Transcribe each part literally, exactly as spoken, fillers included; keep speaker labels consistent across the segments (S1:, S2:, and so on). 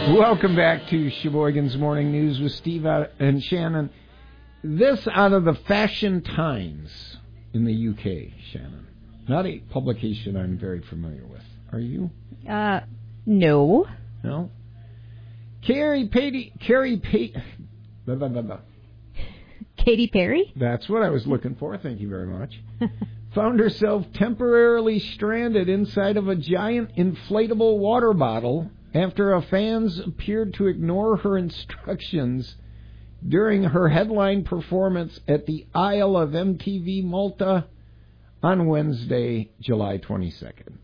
S1: Welcome back to Sheboygan's Morning News with Steve and Shannon. This out of the Fashion Times in the U K, Shannon. Not a publication I'm very familiar with. Are you?
S2: Uh, no.
S1: No? Carrie Patty... Carrie Patty... Blah, blah, blah, blah.
S2: Katy Perry?
S1: That's what I was looking for. Thank you very much. Found herself temporarily stranded inside of a giant inflatable water bottle after a fans appeared to ignore her instructions during her headline performance at the Isle of M T V Malta on Wednesday, July twenty-second.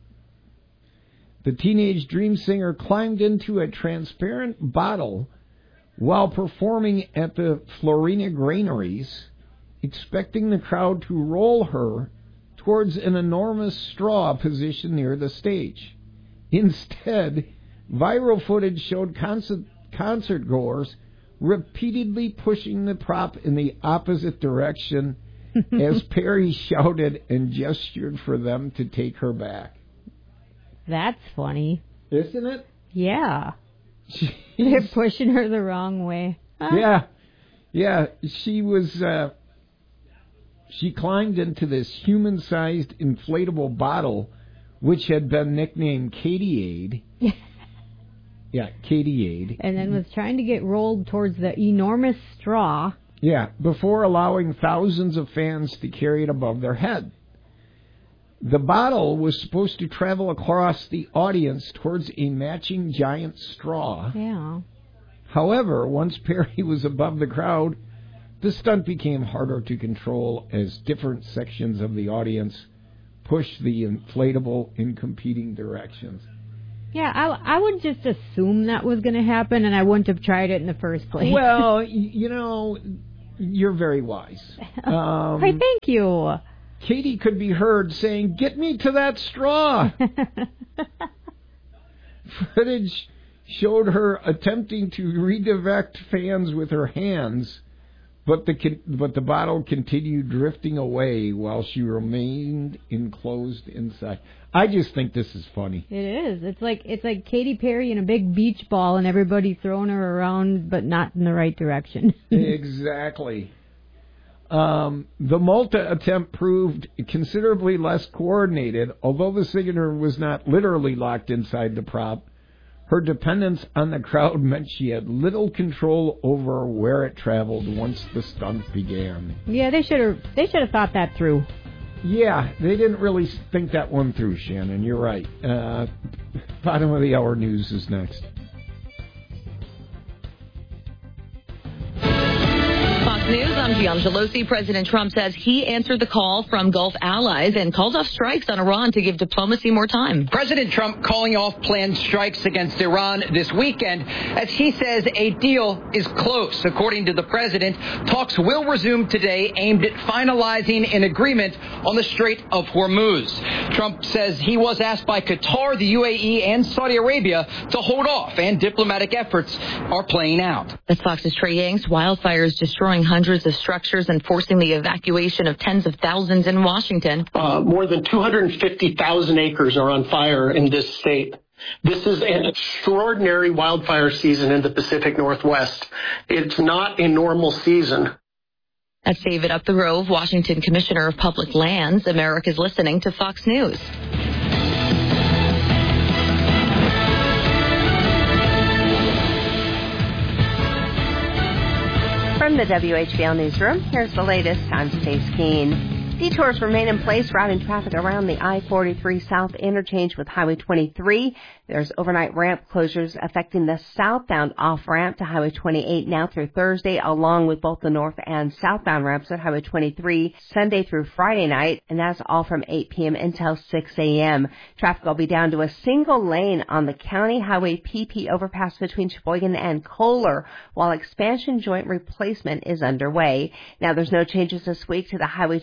S1: The teenage dream singer climbed into a transparent bottle while performing at the Florina Granaries, expecting the crowd to roll her towards an enormous straw positioned near the stage. Instead, viral footage showed concert, concert goers repeatedly pushing the prop in the opposite direction as Perry shouted and gestured for them to take her back.
S2: That's funny.
S1: Isn't it?
S2: Yeah.
S1: Jeez.
S2: They're pushing her the wrong way. Huh?
S1: Yeah. Yeah. She was, uh, she climbed into this human-sized inflatable bottle, which had been nicknamed Katie Aid. Yeah, Katie Aid.
S2: And then was trying to get rolled towards the enormous straw.
S1: Yeah, before allowing thousands of fans to carry it above their head. The bottle was supposed to travel across the audience towards a matching giant straw.
S2: Yeah.
S1: However, once Perry was above the crowd, the stunt became harder to control as different sections of the audience pushed the inflatable in competing directions.
S2: Yeah, I, I would just assume that was going to happen, and I wouldn't have tried it in the first place.
S1: Well, you know, you're very wise. Um,
S2: Hey, thank you.
S1: Katie could be heard saying, "Get me to that straw." Footage showed her attempting to redirect fans with her hands, but the but the bottle continued drifting away while she remained enclosed inside. I just think this is funny.
S2: It is. It's like it's like Katy Perry in a big beach ball and everybody throwing her around, but not in the right direction.
S1: Exactly. Um, the Malta attempt proved considerably less coordinated, although the singer was not literally locked inside the prop. Her dependence on the crowd meant she had little control over where it traveled once the stunt began.
S2: Yeah, they should have they should have thought that through.
S1: Yeah, they didn't really think that one through, Shannon. You're right. Uh, bottom of the hour news is next.
S3: News, I'm Gian Gelosi. President Trump says he answered the call from Gulf allies and called off strikes on Iran to give diplomacy more time.
S4: President Trump calling off planned strikes against Iran this weekend as he says a deal is close. According to the president, talks will resume today aimed at finalizing an agreement on the Strait of Hormuz. Trump says he was asked by Qatar, the U A E, and Saudi Arabia to hold off, and diplomatic efforts are playing out.
S3: As Fox's Trey Yanks, wildfires destroying hundreds of structures and forcing the evacuation of tens of thousands in Washington.
S5: Uh, more than two hundred fifty thousand acres are on fire in this state. This is an extraordinary wildfire season in the Pacific Northwest. It's not a normal season.
S3: That's David Upthegrove, Washington Commissioner of Public Lands. America's listening to Fox News.
S6: From the W H B L Newsroom, here's the latest. I'm Stace Keene. Detours remain in place, routing traffic around the I forty-three South interchange with Highway twenty-three. There's overnight ramp closures affecting the southbound off-ramp to Highway twenty-eight now through Thursday, along with both the north and southbound ramps at Highway twenty-three Sunday through Friday night, and that's all from eight p.m. until six a.m. Traffic will be down to a single lane on the County Highway P P overpass between Sheboygan and Kohler, while expansion joint replacement is underway. Now, there's no changes this week to the Highway twenty-eight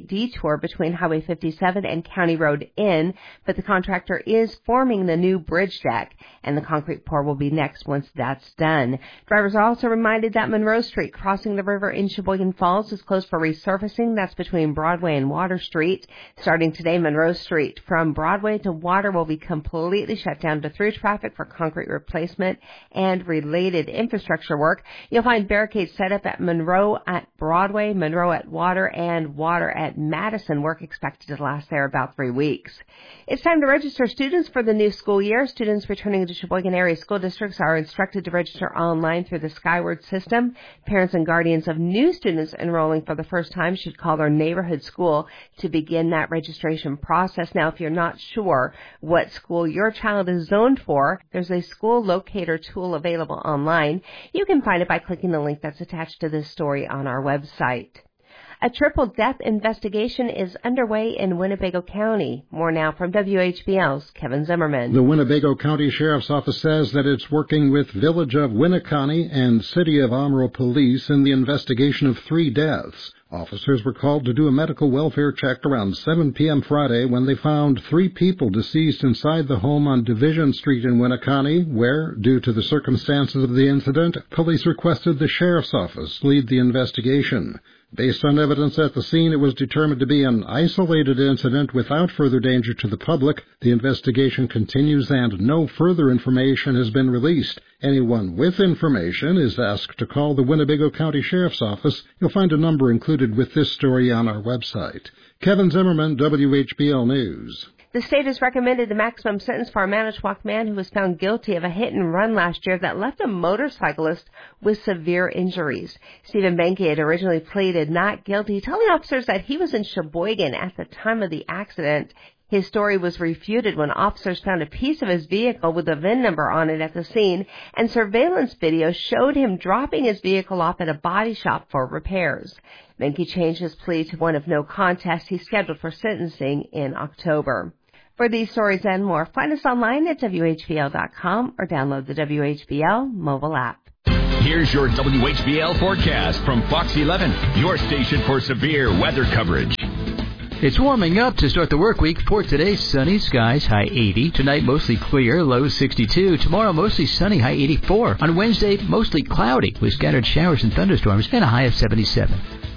S6: detour between Highway fifty-seven and County Road N, but the contractor is forming the new bridge deck, and the concrete pour will be next once that's done. Drivers are also reminded that Monroe Street crossing the river in Sheboygan Falls is closed for resurfacing. That's between Broadway and Water Street. Starting today, Monroe Street from Broadway to Water will be completely shut down to through traffic for concrete replacement and related infrastructure work. You'll find barricades set up at Monroe at Broadway, Monroe at Water, and Water at Madison. Work expected to last there about three weeks. It's time to register students for the new school year. Students returning to Sheboygan area school districts are instructed to register online through the Skyward system. Parents and guardians of new students enrolling for the first time should call their neighborhood school to begin that registration process. Now, if you're not sure what school your child is zoned for, there's a school locator tool available online. You can find it by clicking the link that's attached to this story on our website. A triple death investigation is underway in Winnebago County. More now from W H B L's Kevin Zimmerman.
S7: The Winnebago County Sheriff's Office says that it's working with Village of Winneconne and City of Amarillo Police in the investigation of three deaths. Officers were called to do a medical welfare check around seven p.m. Friday when they found three people deceased inside the home on Division Street in Winneconne, where, due to the circumstances of the incident, police requested the Sheriff's Office lead the investigation. Based on evidence at the scene, it was determined to be an isolated incident without further danger to the public. The investigation continues and no further information has been released. Anyone with information is asked to call the Winnebago County Sheriff's Office. You'll find a number included with this story on our website. Kevin Zimmerman, W H B L News.
S6: The state has recommended the maximum sentence for a Manitowoc man who was found guilty of a hit-and-run last year that left a motorcyclist with severe injuries. Stephen Benke had originally pleaded not guilty, telling officers that he was in Sheboygan at the time of the accident. His story was refuted when officers found a piece of his vehicle with a V I N number on it at the scene, and surveillance video showed him dropping his vehicle off at a body shop for repairs. Benke changed his plea to one of no contest. He's scheduled for sentencing in October. For these stories and more, find us online at W H B L dot com or download the W H B L mobile app.
S8: Here's your W H B L forecast from Fox eleven, your station for severe weather coverage.
S9: It's warming up to start the work week. For today, sunny skies, high eighty. Tonight, mostly clear, low sixty-two. Tomorrow, mostly sunny, high eighty-four. On Wednesday, mostly cloudy with scattered showers and thunderstorms and a high of seventy-seven.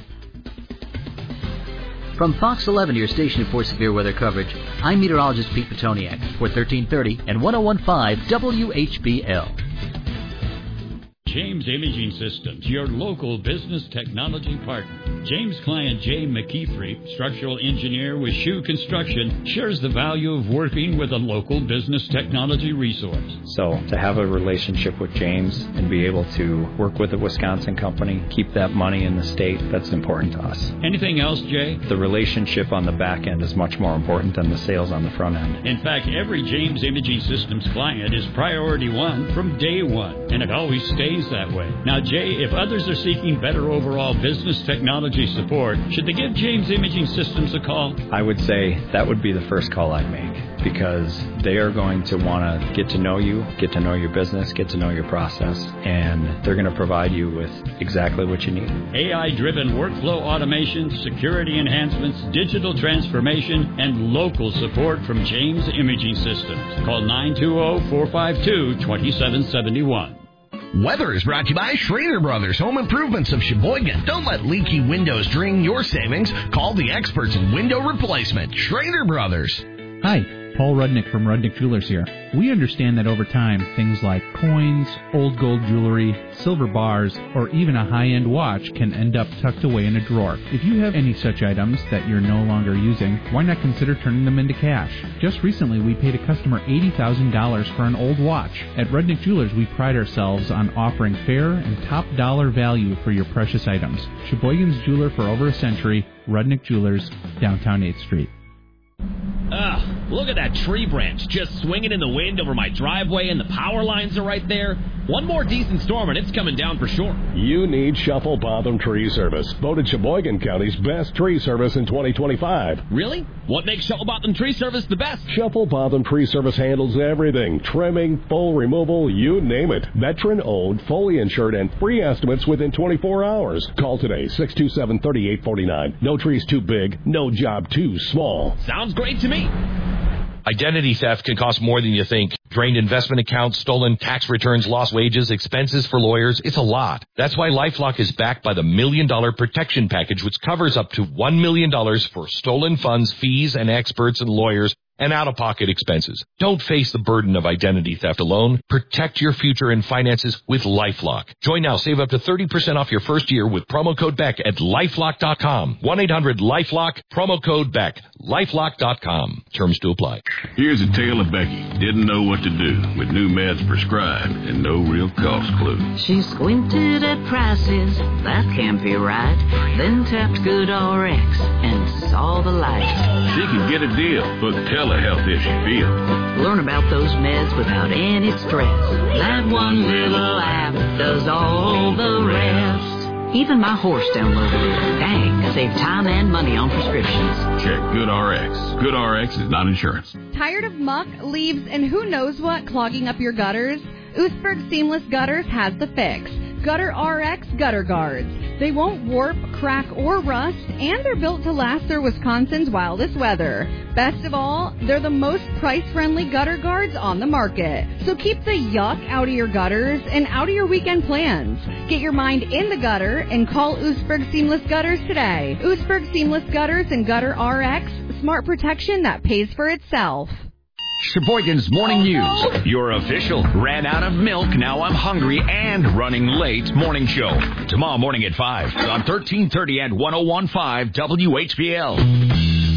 S9: From Fox eleven, your station for severe weather coverage, I'm meteorologist Pete Petoniak for thirteen thirty and ten fifteen W H B L.
S10: James Imaging Systems, your local business technology partner. James' client Jay McKeefrey, structural engineer with Shoe Construction, shares the value of working with a local business technology resource.
S11: So to have a relationship with James and be able to work with a Wisconsin company, keep that money in the state, that's important to us.
S10: Anything else, Jay?
S11: The relationship on the back end is much more important than the sales on the front end.
S10: In fact, every James Imaging Systems client is priority one from day one, and it always stays that way. Now, Jay, if others are seeking better overall business technology support, should they give James Imaging Systems a call?
S11: I would say that would be the first call I'd make, because they are going to want to get to know you, get to know your business, get to know your process, and they're going to provide you with exactly what you need.
S10: A I-driven workflow automation, security enhancements, digital transformation, and local support from James Imaging Systems. Call nine two zero, four five two, two seven seven one.
S12: Weather is brought to you by Schrader Brothers Home Improvements of Sheboygan. Don't let leaky windows drain your savings. Call the experts in window replacement. Schrader Brothers.
S13: Hi, Paul Rudnick from Rudnick Jewelers here. We understand that over time, things like coins, old gold jewelry, silver bars, or even a high-end watch can end up tucked away in a drawer. If you have any such items that you're no longer using, why not consider turning them into cash? Just recently, we paid a customer eighty thousand dollars for an old watch. At Rudnick Jewelers, we pride ourselves on offering fair and top-dollar value for your precious items. Sheboygan's jeweler for over a century, Rudnick Jewelers, downtown eighth Street.
S10: Ah,
S14: Look at that tree branch just swinging in the wind over my driveway, and the power lines are right there. One more decent storm and it's coming down for sure.
S15: You need Shuffle Botham Tree Service. Voted Sheboygan County's best tree service in twenty twenty-five.
S14: Really? What makes Shuffle Botham Tree Service the best?
S15: Shuffle Botham Tree Service handles everything. Trimming, full removal, you name it. Veteran-owned, fully insured, and free estimates within twenty-four hours. Call today, six two seven, three eight four nine. No tree's too big, no job too small.
S14: Sounds great to me.
S16: Identity theft can cost more than you think. Drained investment accounts, stolen tax returns, lost wages, expenses for lawyers. It's a lot. That's why LifeLock is backed by the Million Dollar Protection Package, which covers up to one million dollars for stolen funds, fees, and experts and lawyers, and out-of-pocket expenses. Don't face the burden of identity theft alone. Protect your future and finances with LifeLock. Join now. Save up to thirty percent off your first year with promo code Beck at LifeLock dot com. one eight hundred LifeLock, promo code Beck. LifeLock dot com. Terms to apply.
S17: Here's a tale of Becky. Didn't know what to do with new meds prescribed and no real cost clue.
S18: She squinted at prices. That can't be right. Then tapped GoodRx and saw the light.
S17: She can get a deal. Put telehealth if she feels.
S18: Learn about those meds without any stress. That one little app does all the rest. Even my horse downloaded it. Dang, save time and money on prescriptions.
S17: Check GoodRx. GoodRx is not insurance.
S19: Tired of muck, leaves, and who knows what clogging up your gutters? Oostburg Seamless Gutters has the fix. GutterRx Gutter Guards. They won't warp, crack, or rust, and they're built to last through Wisconsin's wildest weather. Best of all, they're the most price-friendly gutter guards on the market. So keep the yuck out of your gutters and out of your weekend plans. Get your mind in the gutter and call Oostburg Seamless Gutters today. Oostburg Seamless Gutters and GutterRx, smart protection that pays for itself.
S8: Sheboygan's Morning News. Your official ran out of milk, now I'm hungry, and running late morning show. Tomorrow morning at five on thirteen thirty and one oh one point five W H B L.